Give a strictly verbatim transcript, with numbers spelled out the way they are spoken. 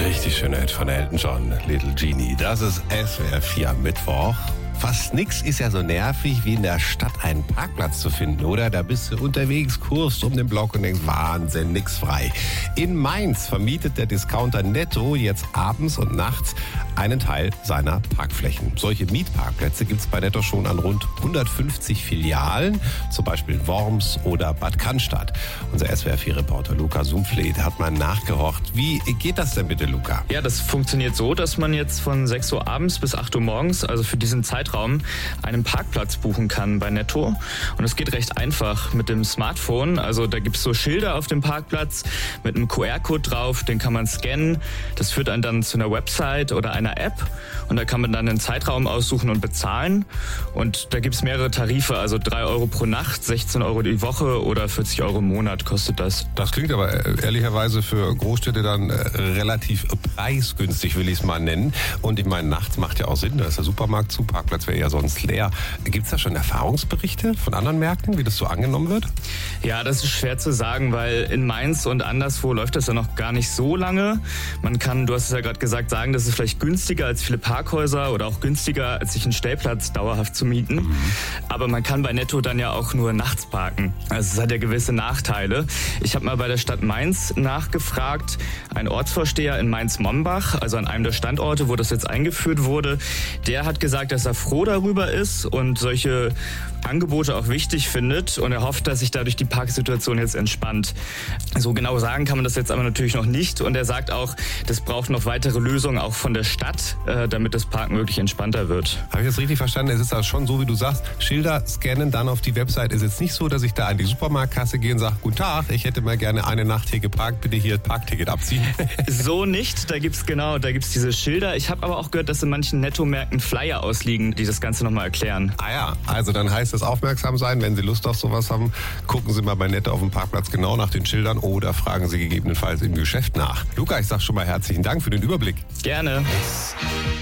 Richtig schöner Hit von Elton John, Little Genie. Das ist S W R vier am Mittwoch. Fast nix ist ja so nervig, wie in der Stadt einen Parkplatz zu finden, oder? Da bist du unterwegs, kurst um den Block und denkst, Wahnsinn, nix frei. In Mainz vermietet der Discounter Netto jetzt abends und nachts einen Teil seiner Parkflächen. Solche Mietparkplätze gibt's bei Netto schon an rund hundertfünfzig Filialen, zum Beispiel in Worms oder Bad Cannstatt. Unser S W R vier Reporter Luca Sumfleet hat mal nachgehorcht. Wie geht das denn bitte, Luca? Ja, das funktioniert so, dass man jetzt von sechs Uhr abends bis acht Uhr morgens, also für diesen Zeitraum, einen Parkplatz buchen kann bei Netto. Und es geht recht einfach mit dem Smartphone. Also da gibt es so Schilder auf dem Parkplatz mit einem Q R-Code drauf, den kann man scannen. Das führt einen dann zu einer Website oder einer App. Und da kann man dann den Zeitraum aussuchen und bezahlen. Und da gibt es mehrere Tarife, also drei Euro pro Nacht, sechzehn Euro die Woche oder vierzig Euro im Monat kostet das. Das klingt aber ehrlicherweise für Großstädte dann relativ preisgünstig, will ich es mal nennen. Und ich meine, nachts macht ja auch Sinn, da ist der Supermarkt zu, Parkplatz wäre ja sonst leer. Gibt es da schon Erfahrungsberichte von anderen Märkten, wie das so angenommen wird? Ja, das ist schwer zu sagen, weil in Mainz und anderswo läuft das ja noch gar nicht so lange. Man kann, du hast es ja gerade gesagt, sagen, das ist vielleicht günstiger als viele Parkhäuser oder auch günstiger, als sich einen Stellplatz dauerhaft zu mieten. Mhm. Aber man kann bei Netto dann ja auch nur nachts parken. Also es hat ja gewisse Nachteile. Ich habe mal bei der Stadt Mainz nachgefragt. Ein Ortsvorsteher in Mainz-Mombach, also an einem der Standorte, wo das jetzt eingeführt wurde, der hat gesagt, dass er froh darüber ist und solche Angebote auch wichtig findet und er hofft, dass sich dadurch die Parksituation jetzt entspannt. So genau sagen kann man das jetzt aber natürlich noch nicht und er sagt auch, das braucht noch weitere Lösungen auch von der Stadt, damit das Parken wirklich entspannter wird. Habe ich das richtig verstanden? Es ist also schon so, wie du sagst, Schilder scannen, dann auf die Website. Ist jetzt nicht so, dass ich da an die Supermarktkasse gehe und sage, guten Tag, ich hätte mal gerne eine Nacht hier geparkt, bitte hier Parkticket abziehen. So nicht, da gibt's genau, da gibt's diese Schilder. Ich habe aber auch gehört, dass in manchen Netto-Märkten Flyer ausliegen, die das Ganze nochmal erklären. Ah ja, also dann heißt es aufmerksam sein, wenn Sie Lust auf sowas haben, gucken Sie mal bei Netto auf dem Parkplatz genau nach den Schildern oder fragen Sie gegebenenfalls im Geschäft nach. Luca, ich sag schon mal herzlichen Dank für den Überblick. Gerne.